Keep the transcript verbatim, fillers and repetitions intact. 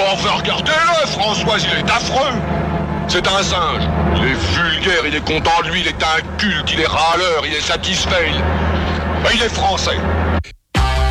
enfin, regardez-le, Françoise, il est affreux. C'est un singe. Il est vulgaire, il est content de lui, il est inculte, il est râleur, il est satisfait. Il, ben, il est français.